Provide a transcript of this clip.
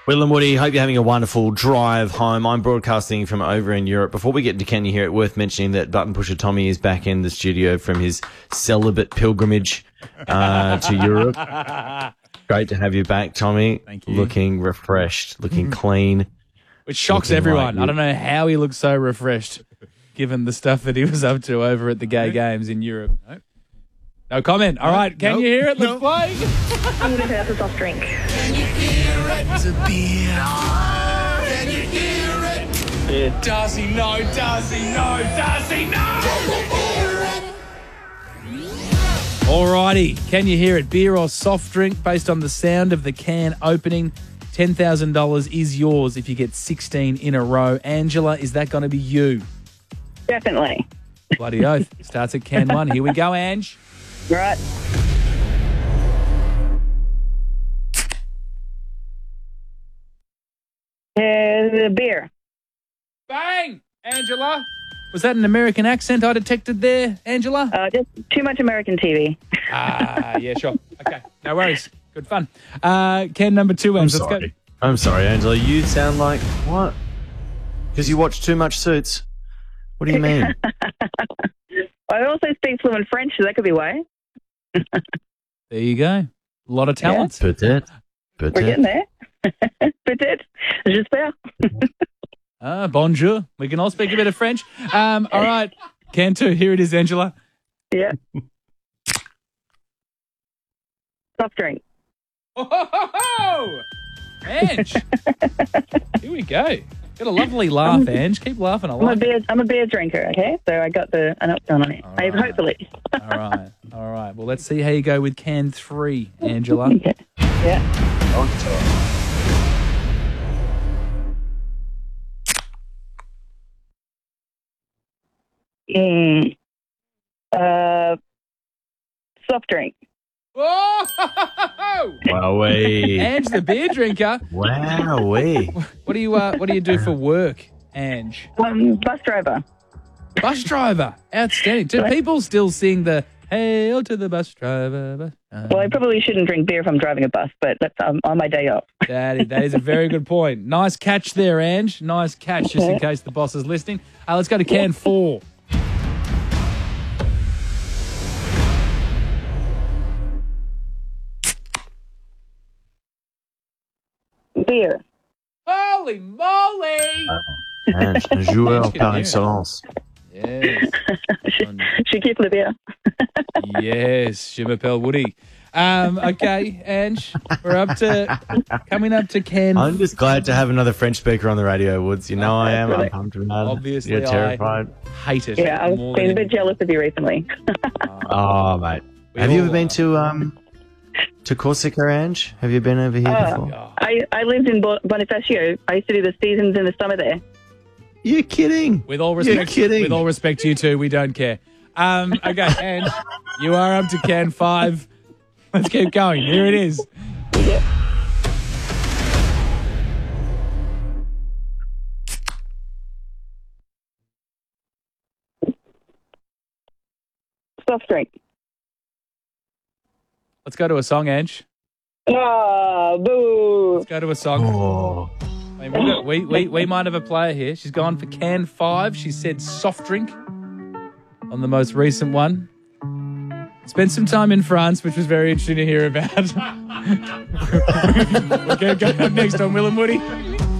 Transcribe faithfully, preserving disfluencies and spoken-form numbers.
Will and Woody, hope you're having a wonderful drive home. I'm broadcasting from over in Europe. Before we get to Can You Hear It, worth mentioning that Button Pusher Tommy is back in the studio from his celibate pilgrimage uh, to Europe. Great to have you back, Tommy. Thank you. Looking refreshed, looking clean. Which shocks looking everyone. like I don't know how he looks so refreshed given the stuff that he was up to over at the gay games in Europe. No, no comment. All right, can Nope. you hear it? Let's Nope. play. I'm going to have a soft drink. Can you hear it? It's a beer. Can you hear it? Does he know? Does he know? Does he know? Alrighty, can you hear it? Beer or soft drink based on the sound of the can opening. ten thousand dollars is yours if you get sixteen in a row. Angela, is that going to be you? Definitely. Bloody oath. Starts at can one. Here we go, Ange. Right. Uh, beer. Bang! Angela. Was that an American accent I detected there, Angela? Uh, just too much American T V. Ah, yeah, sure. Okay, no worries. Good fun. Uh, can number two, I'm Ange. Let's sorry. go. I'm sorry, Angela. You sound like what? Because you watch too much Suits. What do you mean? I also speak fluent French, so that could be why. There you go. A lot of talent. Peut-être. We're getting there. Peut-être. J'espère. Ah, bonjour. We can all speak a bit of French. Um, all right. Can two. Here it is, Angela. Yeah. Soft drink. Oh, ho, ho, ho! Ange. Here we go. Got a lovely laugh, Ange. Keep laughing. I I'm a like it. beer. I'm a beer drinker. Okay, so I got the an up done on it. All I, right. hopefully. All right. All right. Well, let's see how you go with can three, Angela. Okay. Yeah. Mm. Uh, soft drink. Oh, ho, ho, ho! Wowee. Ange, the beer drinker. Wowee. What do you uh, What do you do for work, Ange? Um, bus driver. Bus driver. Outstanding. Do people still sing the "Hail to the bus driver"? Bus driver? Well, I probably shouldn't drink beer if I'm driving a bus, but that's um, on my day off. That is, that is a very good point. Nice catch there, Ange. Nice catch, just in case the boss is listening. Uh, let's go to can four. Beer. Holy moly! Ange, un joueur par excellence. Yes. Je kiffe le beer. Yes, je m'appelle Woody. Um, okay, Ange, we're up to coming up to can. I'm just glad to have another French speaker on the radio, Woods. You know I am. I'm pumped about it. Obviously, You're terrified. I hate it. Yeah, I've more been a than bit jealous of you recently. Oh, mate. We Have you all ever been are. to um to Corsica, Ange? Have you been over here Oh. before? I, I lived in Bo- Bonifacio. I used to do the seasons in the summer there. You're kidding. With all You're respect, kidding. with all respect to you two, we don't care. Um, okay, Ange, you are up to can five. Let's keep going. Here it is. Yeah. Soft drink. Let's go to a song, Ange. Oh, boo. Let's go to a song. Oh. I mean, we, got, we, we, we might have a player here. She's gone for can five. She said soft drink on the most recent one. Spent some time in France, which was very interesting to hear about. We'll get going up next on Will and Woody.